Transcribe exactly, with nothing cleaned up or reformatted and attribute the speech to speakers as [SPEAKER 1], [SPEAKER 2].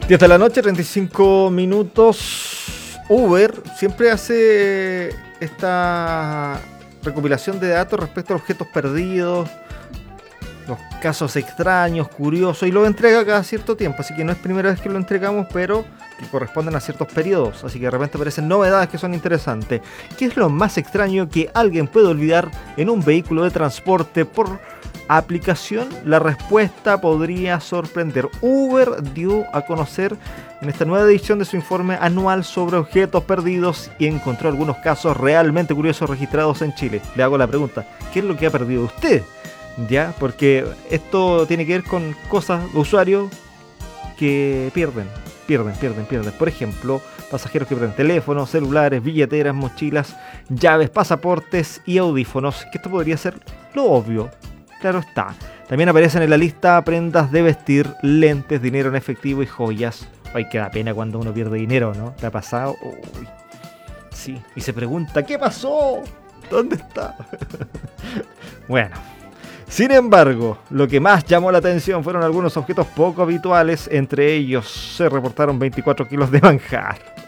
[SPEAKER 1] diez de la noche, treinta y cinco minutos. Uber siempre hace esta recopilación de datos respecto a objetos perdidos, los casos extraños, curiosos, y lo entrega cada cierto tiempo, así que no es primera vez que lo entregamos, pero que corresponden a ciertos periodos, así que de repente aparecen novedades que son interesantes. ¿Qué es lo más extraño que alguien puede olvidar en un vehículo de transporte por aplicación? La respuesta podría sorprender. Uber dio a conocer en esta nueva edición de su informe anual sobre objetos perdidos y encontró algunos casos realmente curiosos registrados en Chile. Le hago la pregunta, ¿qué es lo que ha perdido usted? Ya, porque esto tiene que ver con cosas de usuarios que pierden, pierden, pierden, pierden. Por ejemplo, pasajeros que pierden teléfonos, celulares, billeteras, mochilas, llaves, pasaportes y audífonos. Que esto podría ser lo obvio, claro está. También aparecen en la lista prendas de vestir, lentes, dinero en efectivo y joyas. Ay, que da pena cuando uno pierde dinero, ¿no? ¿Te ha pasado? Uy. Sí, y se pregunta, ¿qué pasó? ¿Dónde está? Bueno. Sin embargo, lo que más llamó la atención fueron algunos objetos poco habituales. Entre ellos se reportaron veinticuatro kilos de manjar.